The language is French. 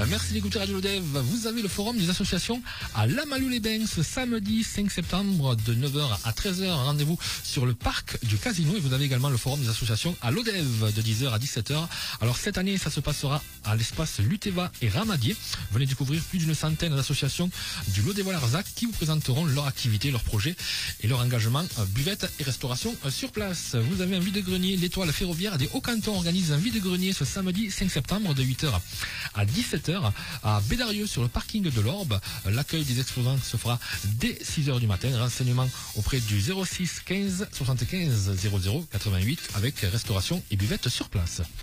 Merci d'écouter Radio Lodev. Vous avez le forum des associations à Lamalou-les-Bains ce samedi 5 septembre de 9h à 13h. Rendez-vous sur le parc du Casino et vous avez également le forum des associations à Lodev de 10h à 17h. Alors cette année, ça se passera à l'espace Luteva et Ramadier. Venez découvrir plus d'une centaine d'associations du Lodevois-Larzac qui vous présenteront leur activité, leurs projets et leur engagement buvette et restauration sur place. Vous avez un vide-grenier, l'Étoile ferroviaire des Hauts-Cantons organise un vide-grenier ce samedi 5 septembre de 8h à 17h à Bédarieux sur le parking de l'Orbe. L'accueil des exposants se fera dès 6h du matin. Renseignements auprès du 06 15 75 00 88 avec restauration et buvette sur place.